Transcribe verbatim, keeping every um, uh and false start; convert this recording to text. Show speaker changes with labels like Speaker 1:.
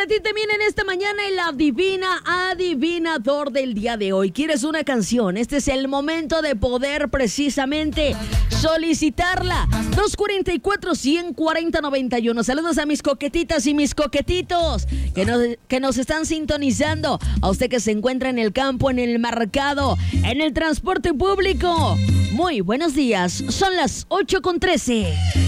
Speaker 1: para ti también en esta mañana el adivina adivinador del día de hoy. ¿Quieres una canción? Este es el momento de poder precisamente solicitarla. dos cuatro cuatro, uno cero cuatro, nueve uno. Saludos a mis coquetitas y mis coquetitos que nos, que nos están sintonizando. A usted que se encuentra en el campo, en el mercado, en el transporte público. Muy buenos días. Son las ocho con trece.